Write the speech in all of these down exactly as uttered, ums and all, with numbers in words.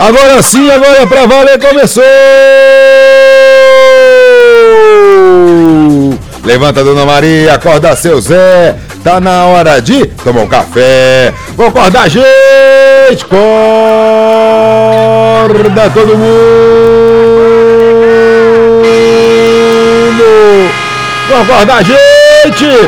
Agora sim, agora pra valer, começou! Levanta, Dona Maria, acorda seu Zé, tá na hora de tomar um café. Vou acordar, gente! Acorda todo mundo! Vou acordar, gente!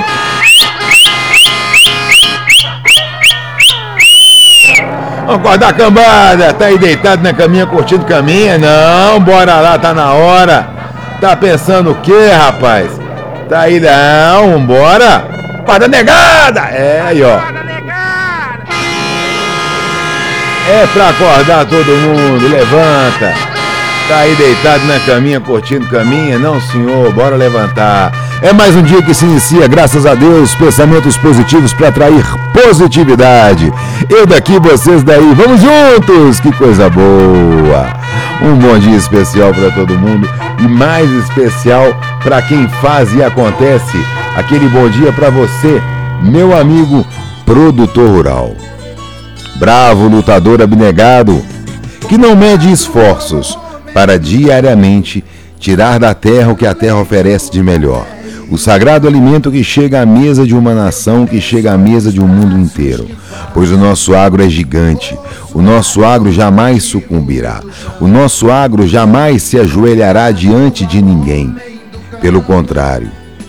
Vamos acordar, cambada! Tá aí deitado na caminha, curtindo caminha? Não, bora lá, tá na hora. Tá pensando o quê, rapaz? Tá aí, não, vambora. Acorda, negada! É, aí, ó. É pra acordar todo mundo, levanta. Tá aí deitado na caminha, curtindo caminha? Não, senhor, bora levantar. É mais um dia que se inicia, graças a Deus, pensamentos positivos para atrair positividade. Eu daqui, vocês daí, vamos juntos, que coisa boa. Um bom dia especial para todo mundo e mais especial para quem faz e acontece. Aquele bom dia para você, meu amigo produtor rural. Bravo, lutador abnegado, que não mede esforços para diariamente tirar da terra o que a terra oferece de melhor. O sagrado alimento que chega à mesa de uma nação, que chega à mesa de um mundo inteiro. Pois o nosso agro é gigante, o nosso agro jamais sucumbirá, o nosso agro jamais se ajoelhará diante de ninguém. Pelo contrário,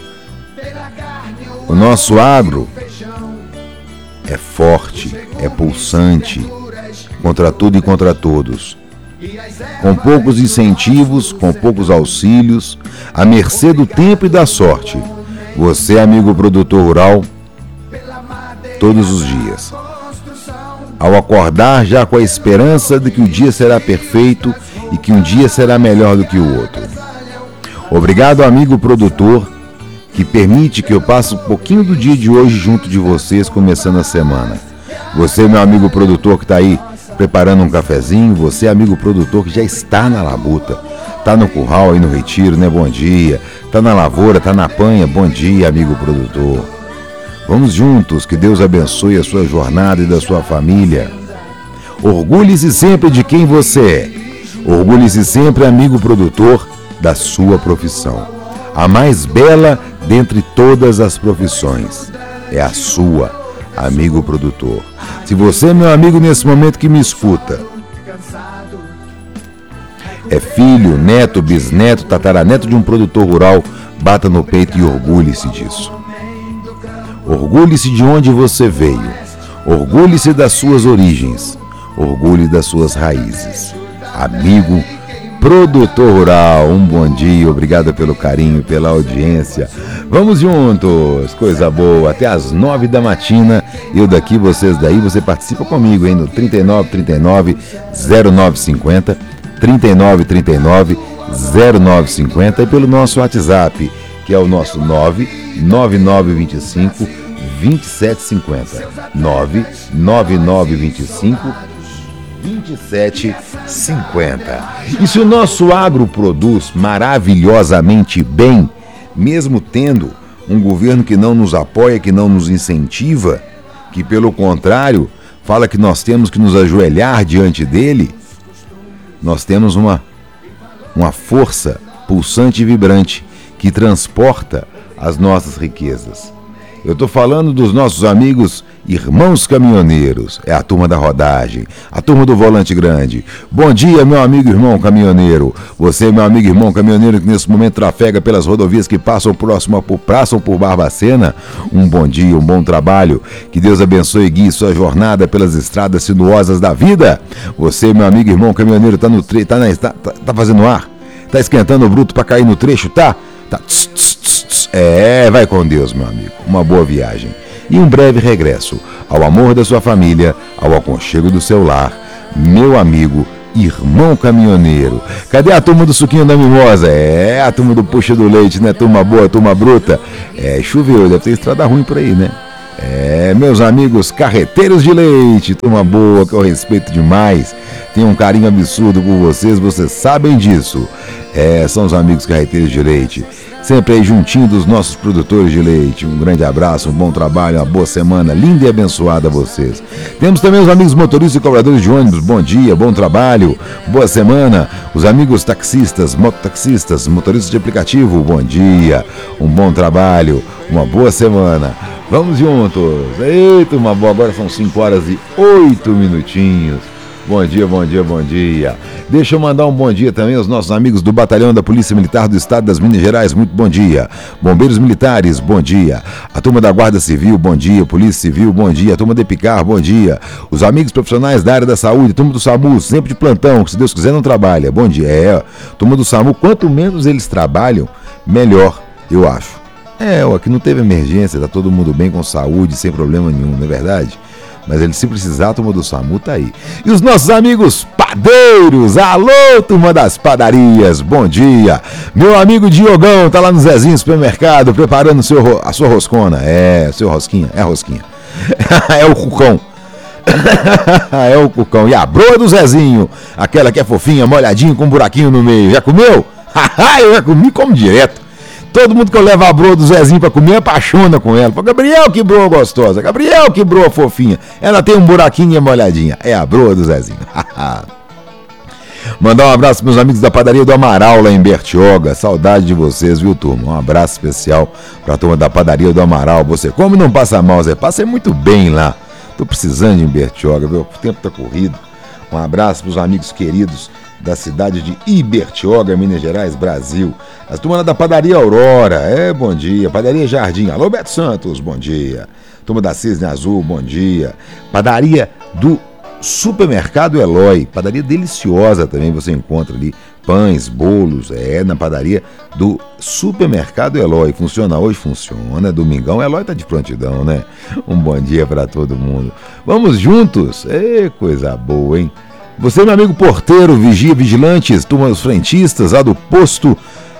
o nosso agro é forte, é pulsante, contra tudo e contra todos. Com poucos incentivos, com poucos auxílios, à mercê do tempo e da sorte. Você, amigo produtor rural, todos os dias, ao acordar já com a esperança de que o dia será perfeito e que um dia será melhor do que o outro. Obrigado, amigo produtor, que permite que eu passe um pouquinho do dia de hoje junto de vocês, começando a semana. Você, meu amigo produtor que está aí preparando um cafezinho, você, amigo produtor que já está na labuta, tá no curral aí no retiro, né? Bom dia. Tá na lavoura, tá na panha, bom dia, amigo produtor. Vamos juntos, que Deus abençoe a sua jornada e da sua família. Orgulhe-se sempre de quem você é. Orgulhe-se sempre, amigo produtor, da sua profissão. A mais bela dentre todas as profissões é a sua, amigo produtor. Se você, meu amigo, nesse momento que me escuta, é filho, neto, bisneto, tataraneto de um produtor rural, bata no peito e orgulhe-se disso. Orgulhe-se de onde você veio. Orgulhe-se das suas origens. Orgulhe das suas raízes. Amigo produtor rural, um bom dia, obrigado pelo carinho, pela audiência. Vamos juntos, coisa boa, até as nove da matina, eu daqui, vocês daí, você participa comigo, hein, no trinta e nove, trinta e nove, zero nove cinquenta, trinta e nove, trinta e nove, zero nove cinquenta e pelo nosso WhatsApp, que é o nosso nove nove nove dois cinco, dois sete cinco zero, nove nove nove dois cinco, vinte e sete cinquenta. E se o nosso agro produz maravilhosamente bem, mesmo tendo um governo que não nos apoia, que não nos incentiva, que pelo contrário fala que nós temos que nos ajoelhar diante dele, nós temos uma, uma força pulsante e vibrante que transporta as nossas riquezas. Eu estou falando dos nossos amigos irmãos caminhoneiros, é a turma da rodagem, a turma do volante grande. Bom dia, meu amigo irmão caminhoneiro. Você, meu amigo irmão caminhoneiro, que nesse momento trafega pelas rodovias que passam próximo por, passam por Barbacena. Um bom dia, um bom trabalho. Que Deus abençoe e guie sua jornada pelas estradas sinuosas da vida. Você, meu amigo irmão caminhoneiro, está no tre- tá, na, tá, tá, tá fazendo ar? Tá esquentando o bruto para cair no trecho, tá? Tá. Tss, tss, tss, tss. É, vai com Deus, meu amigo. Uma boa viagem. E um breve regresso ao amor da sua família, ao aconchego do seu lar, meu amigo, irmão caminhoneiro. Cadê a turma do suquinho da mimosa? É, a turma do puxa do leite, né? Turma boa, turma bruta. É, choveu, deve ter estrada ruim por aí, né? É, meus amigos carreteiros de leite, turma boa, que eu respeito demais. Tenho um carinho absurdo por vocês, vocês sabem disso. É, são os amigos carreteiros de leite. sempre aí juntinho dos nossos produtores de leite. Um grande abraço, um bom trabalho, uma boa semana, linda e abençoada a vocês. Temos também os amigos motoristas e cobradores de ônibus, bom dia, bom trabalho, boa semana. Os amigos taxistas, mototaxistas, motoristas de aplicativo, bom dia, um bom trabalho, uma boa semana. Vamos juntos. Eita, uma boa, agora são cinco horas e oito minutinhos. Bom dia, bom dia, bom dia. Deixa eu mandar um bom dia também aos nossos amigos do Batalhão da Polícia Militar do Estado das Minas Gerais, muito bom dia. Bombeiros Militares, bom dia. A turma da Guarda Civil, bom dia. Polícia Civil, bom dia. A turma da Epicar, bom dia. Os amigos profissionais da área da saúde, turma do SAMU, sempre de plantão, que se Deus quiser não trabalha, bom dia. É, turma do SAMU, quanto menos eles trabalham, melhor, eu acho. É, aqui não teve emergência, tá todo mundo bem com saúde, sem problema nenhum, não é verdade? Mas ele, se precisar, a turma do SAMU tá aí. E os nossos amigos padeiros, alô, turma das padarias, bom dia. Meu amigo Diogão tá lá no Zezinho Supermercado, preparando seu, a sua roscona. É, seu rosquinha, é rosquinha. É o cucão. É o cucão. E a broa do Zezinho, aquela que é fofinha, molhadinha, com um buraquinho no meio. Já comeu? Eu já comi, como direto. Todo mundo que eu levo a broa do Zezinho pra comer apaixona com ela. Fala, Gabriel, que broa gostosa. Gabriel, que broa fofinha. Ela tem um buraquinho e é molhadinha. É a broa do Zezinho. Mandar um abraço pros meus amigos da padaria do Amaral lá em Bertioga. Saudade de vocês, viu, turma? Um abraço especial pra turma da padaria do Amaral. Você come e não passa mal, Zé. Passa muito bem lá. Tô precisando de em Bertioga, viu? O tempo tá corrido. Um abraço pros amigos queridos da cidade de Ibertioga, Minas Gerais, Brasil. As turmas da Padaria Aurora, é, bom dia. Padaria Jardim, alô, Beto Santos, bom dia. Turma da Cisne Azul, bom dia. Padaria do Supermercado Eloy, padaria deliciosa também, você encontra ali pães, bolos, é, na padaria do Supermercado Eloy. Funciona hoje? Funciona. Domingão, Eloy tá de prontidão, né? Um bom dia para todo mundo. Vamos juntos? É, coisa boa, hein? Você, meu amigo porteiro, vigia, vigilantes, turma dos frentistas, lá do posto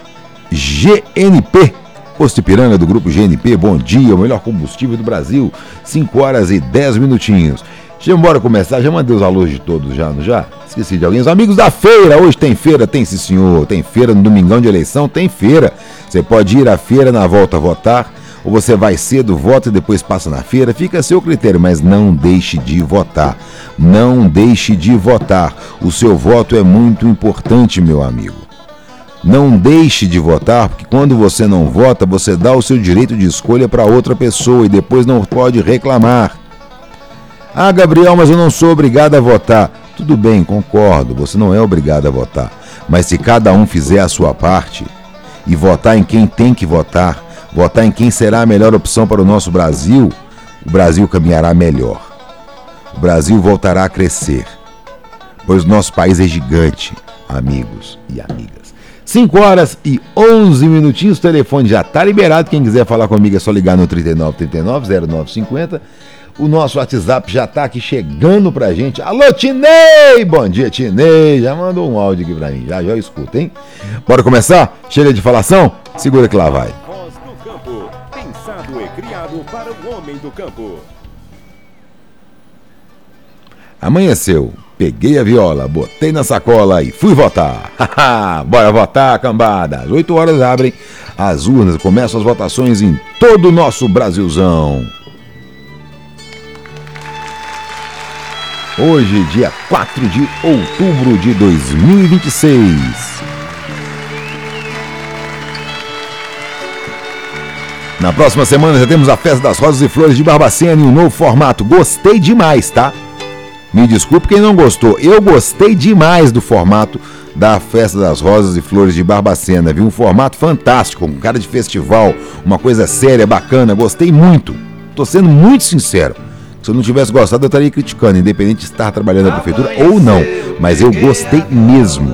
G N P, Posto Ipiranga do grupo G N P, bom dia, o melhor combustível do Brasil, cinco horas e dez minutinhos. Deixa eu embora começar, já mandei os alôs de todos já, não já? Esqueci de alguém. Os amigos da feira, hoje tem feira, tem sim senhor, tem feira no domingão de eleição, tem feira. Você pode ir à feira na volta a votar, ou você vai cedo, vota e depois passa na feira, fica a seu critério, mas não deixe de votar. Não deixe de votar. O seu voto é muito importante, meu amigo. Não deixe de votar, porque quando você não vota, você dá o seu direito de escolha para outra pessoa e depois não pode reclamar. Ah, Gabriel, mas eu não sou obrigado a votar. Tudo bem, concordo, você não é obrigado a votar. Mas se cada um fizer a sua parte e votar em quem tem que votar, votar em quem será a melhor opção para o nosso Brasil, o Brasil caminhará melhor. O Brasil voltará a crescer, pois o nosso país é gigante, amigos e amigas. cinco horas e onze minutinhos, o telefone já está liberado. Quem quiser falar comigo é só ligar no trinta e nove, trinta e nove, zero nove cinquenta. O nosso WhatsApp já está aqui chegando pra gente. Alô, Tinei! Bom dia, Tinei. Já mandou um áudio aqui pra mim. Já já eu escuto, hein? Bora começar? Chega de falação? Segura que lá vai. Voz do campo. Pensado e criado para o homem do campo. Amanheceu. Peguei a viola, botei na sacola e fui votar. Bora votar, cambada. Às oito horas abrem as urnas. Começam as votações em todo o nosso Brasilzão. Hoje, dia quatro de outubro de dois mil e vinte e seis. Na próxima semana já temos a Festa das Rosas e Flores de Barbacena em um novo formato. Gostei demais, tá? Me desculpe quem não gostou. Eu gostei demais do formato da Festa das Rosas e Flores de Barbacena. Vi um formato fantástico, com cara de festival, uma coisa séria, bacana. Gostei muito. Tô sendo muito sincero. Se eu não tivesse gostado, eu estaria criticando, independente de estar trabalhando na prefeitura ou não. Mas eu gostei mesmo.